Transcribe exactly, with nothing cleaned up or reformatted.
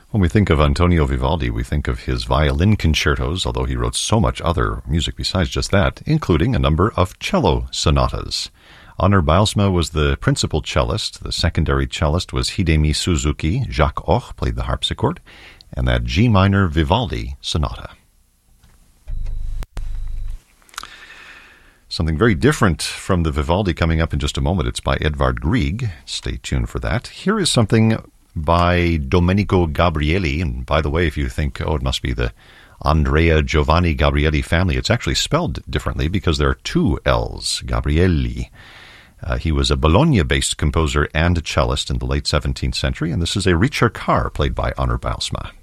When we think of Antonio Vivaldi, we think of his violin concertos, although he wrote so much other music besides just that, including a number of cello sonatas. Honor Bijlsma was the principal cellist. The secondary cellist was Hidemi Suzuki. Jacques Och played the harpsichord, and that G minor Vivaldi sonata. Something very different from the Vivaldi coming up in just a moment. It's by Edvard Grieg. Stay tuned for that. Here is something by Domenico Gabrieli. And by the way, if you think, oh, it must be the Andrea Giovanni Gabrieli family, it's actually spelled differently because there are two L's, Gabrieli. Uh, he was a Bologna-based composer and cellist in the late seventeenth century, and this is a ricercar played by Honor Bijlsma.